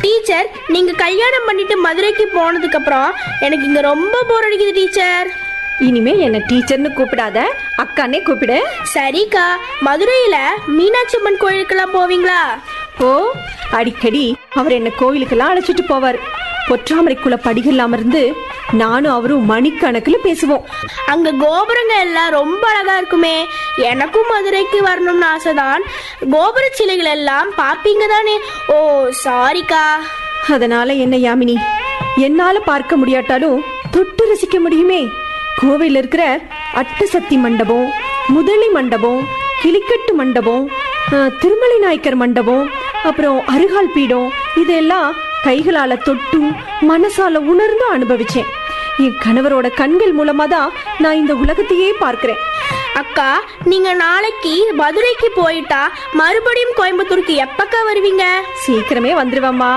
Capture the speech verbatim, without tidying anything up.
Teacher, நீங்க கல்யாணம் பண்ணிட்டு மதுரைக்கு போனதுக்கு அப்புறம் எனக்கு இங்க ரொம்ப போர் அடிக்குது டீச்சர். இனிமே என்ன டீச்சர்னு கூப்பிடாத, அக்கானே கூப்பிடு. சரிக்கா. மதுரையில மீனாட்சி அம்மன் கோயிலுக்கெல்லாம் போவீங்களா? ஓ, அடிக்கடி அவர் என்ன கோயிலுக்கெல்லாம் அழைச்சிட்டு போவார். பொற்றாமரைக்குள்ள படிகள் அமர்ந்து நானும் அவரும் மணிக்கணக்கில் பேசுவோம். அங்க கோபுரங்க எல்லாம் ரொம்ப அழகா இருக்குமே. எனக்கும் மதுரைக்கு வரணும்னு ஆசைதான். கோபுர சிலைகள் எல்லாம் பாப்பீங்க தானே? ஓ சாரிக்கா. அதனால என்ன யாமினி, என்னால பார்க்க முடியாட்டாலும் தொட்டு ரசிக்க முடியுமே. கோவையில் இருக்கிற அட்டசக்தி மண்டபம், முதலி மண்டபம், கிளிக்கட்டு மண்டபம், திருமலை நாயக்கர் மண்டபம், அப்புறம் அருகால் பீடம், இதெல்லாம் கைகளால தொட்டு மனசால உணர்ந்து அனுபவிச்சேன். என் கணவரோட கண்கள் மூலமா தான் நான் இந்த உலகத்தையே பார்க்கிறேன். அக்கா, நீங்க நாளைக்கு மதுரைக்கு போயிட்டா மறுபடியும் கோயம்புத்தூருக்கு எப்பக்கா வருவீங்க? சீக்கிரமே வந்துருவம்மா.